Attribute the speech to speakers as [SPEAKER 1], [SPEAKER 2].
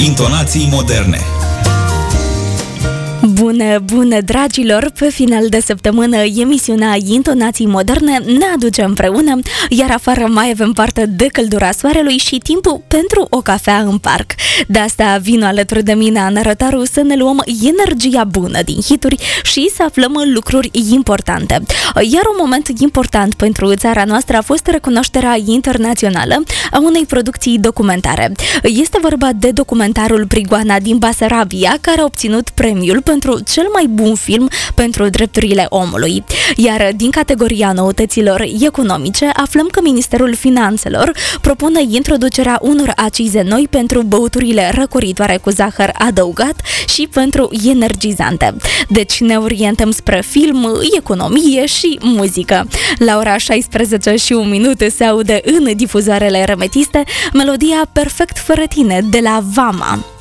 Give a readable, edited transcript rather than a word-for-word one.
[SPEAKER 1] Intonații moderne.
[SPEAKER 2] Bună, dragilor! Pe final de săptămână, emisiunea Intonații Moderne ne aduce împreună, iar afară mai avem parte de căldura soarelui și timpul pentru o cafea în parc. De asta vin alături de mine, Ana Rătaru, să ne luăm energia bună din hituri și să aflăm lucruri importante. Iar un moment important pentru țara noastră a fost recunoașterea internațională a unei producții documentare. Este vorba de documentarul Prigoana din Basarabia, care a obținut premiul pentru cel mai bun film pentru drepturile omului. Iar din categoria noutăților economice, aflăm că Ministerul Finanțelor propune introducerea unor accize noi pentru băuturile răcoritoare cu zahăr adăugat și pentru energizante. Deci ne orientăm spre film, economie și muzică. La ora 16 și un minut se aude în difuzoarele remetiste melodia Perfect fără tine de la Vama.